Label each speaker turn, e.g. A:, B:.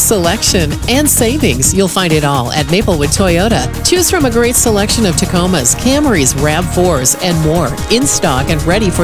A: selection, and savings. You'll find it all at Maplewood Toyota. Choose from a great selection of Tacomas, Camrys, RAV4s, and more in stock and ready for